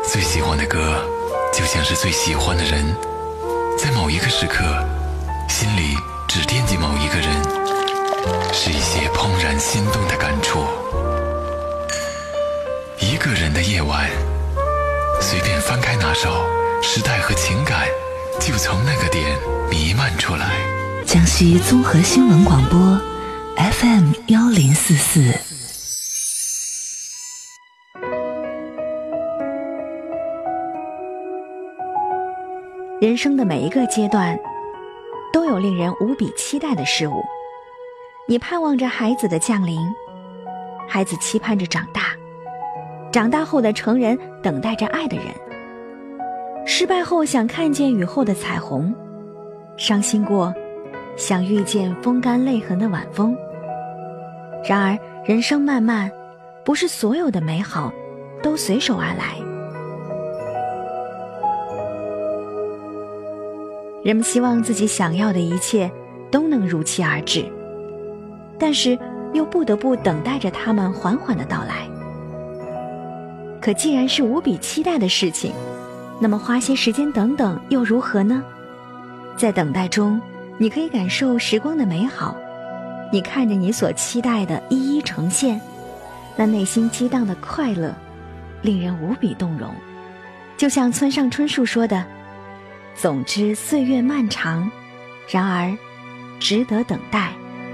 最喜欢的歌就像是最喜欢的人，在某一个时刻心里只惦记某一个人，是一些怦然心动的感触。一个人的夜晚，随便翻开哪首，时代和情感就从那个点弥漫出来。 江西综合新闻广播 FM1044。 人生的每一个阶段都有令人无比期待的事物，你盼望着孩子的降临，孩子期盼着长大，长大后的成人等待着爱的人，失败后想看见雨后的彩虹，伤心过想遇见风干泪痕的晚风。然而人生漫漫，不是所有的美好都随手而来。人们希望自己想要的一切都能如期而至，但是又不得不等待着它们缓缓的到来。可既然是无比期待的事情，那么花些时间等等又如何呢？在等待中，你可以感受时光的美好，你看着你所期待的一一呈现，那内心激荡的快乐令人无比动容。就像村上春树说的，总之岁月漫长，然而值得等待。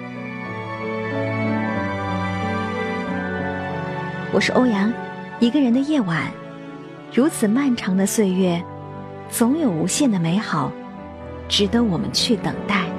我是欧阳，一个人的夜晚，如此漫长的岁月，总有无限的美好值得我们去等待。